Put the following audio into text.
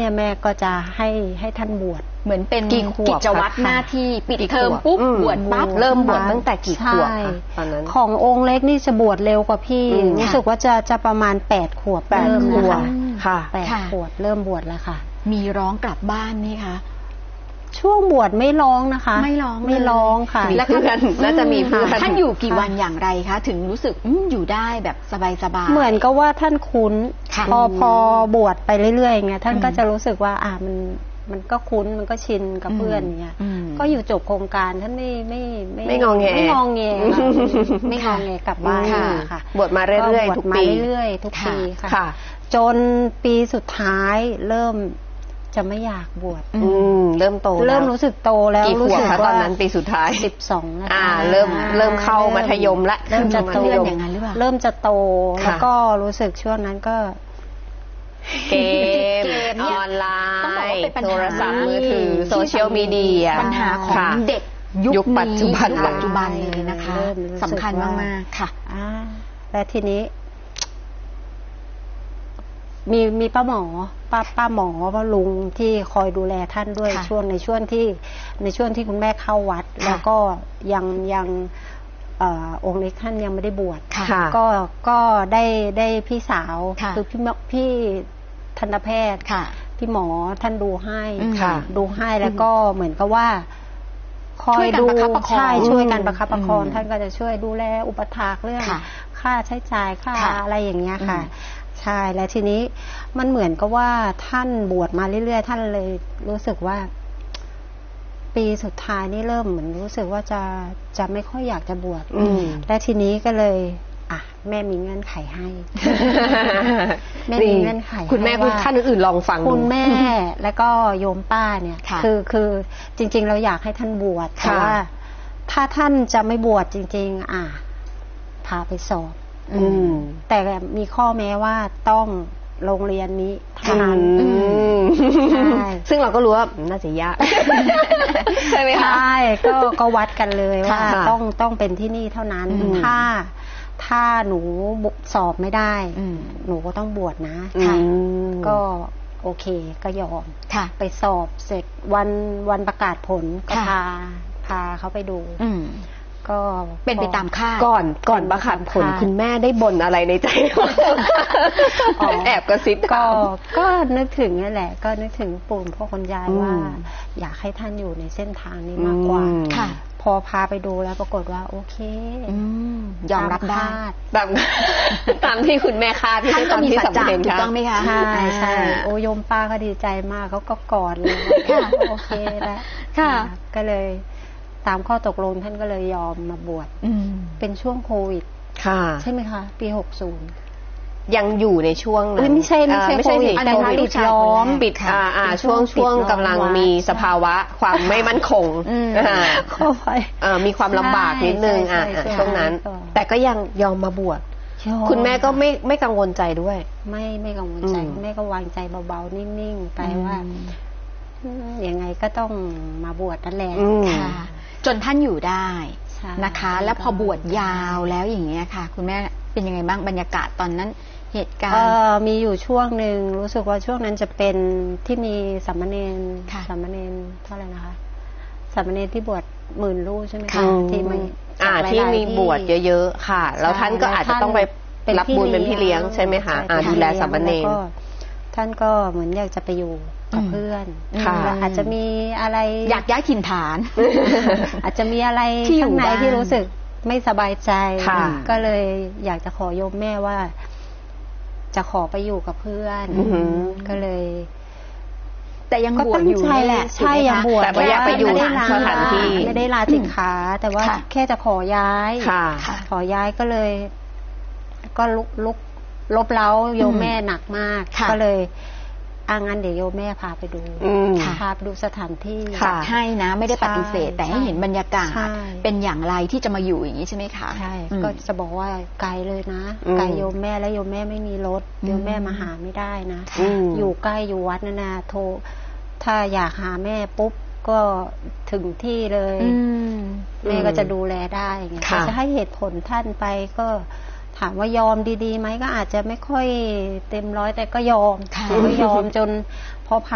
แม่ก็จะให้ท่านบวชเหมือนเป็นกิจวัตรหน้าที่ปิดเทอมปุ๊บบวชปั๊บเริ่มบวชตั้งแต่กี่ขวบคะตอนนั้นขององค์เล็กนี่จะบวชเร็วกว่าพี่รู้สึกว่าจะประมาณ8 ขวบเริ่มแล้วค่ะ8 ขวบเริ่มบวชแล้วค่ะมีร้องกลับบ้านไหมคะช่วงบวชไม่ร้องนะคะไม่ร้องค่ะแล้วเพื่อนน่าจะมีเพื่อนท่านอยู่กี่วันอย่างไรคะถึงรู้สึกอยู่ได้แบบสบายเหมือนกับว่าท่านคุ้นพอบวชไปเรื่อยๆเงี้ยท่านก็จะรู้สึกว่ามันก็คุ้นมันก็ชินกับเพื่อนเงี้ยก็อยู่จบโครงการท่านไม่งอแงไม่งอแงกลับบ้านค่ะบวชมาเรื่อยๆทุกปีทุกปีค่ะจนปีสุดท้ายเริ่มจะไม่อยากบวชเริ่มโตเริ่มรู้สึกโตแล้วกี่ขวบคะตอนนั้นปีสุดท้าย 12นะคะเริ่มเข้ามัธยมละเริ่มจะโตอย่างนั้นหรือเปล่าเริ่มจะโตแล้วก็รู้สึกช่วงนั้นก็เกมออนไลน์โทรศัพท์มือถือโซเชียลมีเดียปัญหาของเด็กยุคปัจจุบันเลยนะคะสำคัญมากๆค่ะและทีนี้มีป้าหมอป้าหมอว่าลุงที่คอยดูแลท่านด้วยในช่วงที่คุณแม่เข้าวัดแล้วก็ยังองค์เล็กท่านยังไม่ได้บวชก็ได้พี่สาวคือพี่ทันตแพทย์พี่หมอท่านดูให้แล้วก็เหมือนกับว่าคอยดูใช่ช่วยกันประคับประคองท่านก็จะช่วยดูแลอุปถากเรื่องค่าใช้จ่ายค่าอะไรอย่างเงี้ยค่ะใช่แล้วทีนี้มันเหมือนกับว่าท่านบวชมาเรื่อยๆท่านเลยรู้สึกว่าปีสุดท้ายนี่เริ่มเหมือนรู้สึกว่าจะไม่ค่อยอยากจะบวชและทีนี้ก็เลยแม่มีเงื่อนไขให้แม่มีเงื่อนไขคุณแม่ท่านอื่นๆลองฟังคุณแม่แล้วก็โยมป้าเนี่ยคือจริงๆเราอยากให้ท่านบวชแต่ว่าถ้าท่านจะไม่บวชจริงๆพาไปสอบแต่มีข้อแม้ว่าต้องโรงเรียนนี้เท่านั้นซึ่งเราก็รู้ว่าน่าจะยากใช่ไหมคะใช่ก็วัดกันเลยว่าต้องเป็นที่นี่เท่านั้นถ้าหนูสอบไม่ได้หนูก็ต้องบวชนะก็โอเคก็ยอมไปสอบเสร็จวันประกาศผลก็พาเขาไปดูก็เป็นไปตามคาดก่อนประกาศผลคุณแม่ได้บ่นอะไรในใจแอบกระซิบก็นึกถึงนั่นแหละก็นึกถึงปู่พ่อคุณยายว่าอยากให้ท่านอยู่ในเส้นทางนี้มากกว่าพอพาไปดูแล้วปรากฏว่าโอเคยอมรับได้ตามที่คุณแม่คาดที่ตามที่สำเร็จถูกต้องไหมคะใช่โอ้โยมป้าก็ดีใจมากเขาก็กอดเลยโอเคแล้วก็เลยตามข้อตกลงท่านก็เลยยอมมาบวชเป็นช่วงโควิดใช่ไหมคะปี60 ยังอยู่ในช่วงนั้นไม่ใช่โควิดแต่ปิดล้อมปิดช่วงกำลังมีสภาวะความไม่มั่นคงมีความลำบากนิดนึงช่วงนั้นแต่ก็ยังยอมมาบวชคุณแม่ก็ไม่กังวลใจด้วยไม่กังวลใจแม่ก็วางใจเบาๆนิ่งๆไปว่ายังไงก็ต้องมาบวชนั่นแหละจนท่านอยู่ได้นะคะแล้วพอบวชยาวแล้วอย่างเงี้ยค่ะคุณแม่เป็นยังไงบ้างบรรยากาศตอนนั้นเหตุการณ์มีอยู่ช่วงหนึ่งรู้สึกว่าช่วงนั้นจะเป็นที่มีสามเณรเท่าไหร่นะคะสามเณรที่บวช10,000 รูปใช่ไหมคะที่มีบวชเยอะๆค่ะแล้วท่านก็อาจจะต้องไปรับบุญเป็นพี่เลี้ยงใช่ไหมคะดูแลสามเณรท่านก็เหมือนอยากจะไปอยู่กับเพื่อนอาจจะมีอะไรอยากย้ายถิ่นฐานอาจจะมีอะไรข้างในที่รู้สึกไม่สบายใจก็เลยอยากจะขอโยมแม่ว่าจะขอไปอยู่กับเพื่อนก็เลยแต่ยังบวชอยู่นี่แหละใช่ยังบวชแต่ว่าอยากไปอยู่สถานที่ไม่ได้ลาสิกขาแต่ว่าแค่จะขอย้ายก็เลยก็ลุกลบเล้าโยมแม่หนักมากก็เลยงั้นเดี๋ยวโยมแม่พาไปดูพาไปดูสถานที่ให้นะไม่ได้ปฏิเสธแต่ให้เห็นบรรยากาศเป็นอย่างไรที่จะมาอยู่อย่างนี้ใช่ไหมคะใช่ก็จะบอกว่าไกลเลยนะไกลโยมแม่และโยมแม่ไม่มีรถโยมแม่มาหาไม่ได้นะอยู่ใกล้อยู่วัดนาโทรถ้าอยากหาแม่ปุ๊บก็ถึงที่เลยแม่ก็จะดูแลได้ไงจะให้เหตุผลท่านไปก็ถามว่ายอมดีๆไหมก็อาจจะไม่ค่อยเต็มร้อยแต่ก็ยอมจนพอ